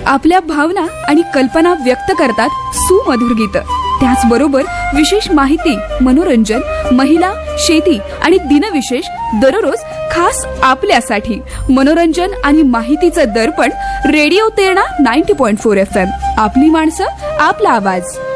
आपल्या भावना आणि कल्पना व्यक्त करतात सुमधुर गीत. त्याचबरोबर विशेष माहिती, मनोरंजन, महिला, शेती आणि दिनविशेष दररोज खास आपल्यासाठी. मनोरंजन आणि माहितीचं दर्पण रेडिओ तेरणा 90.4 FM. आपली माणसं, आपला आवाज.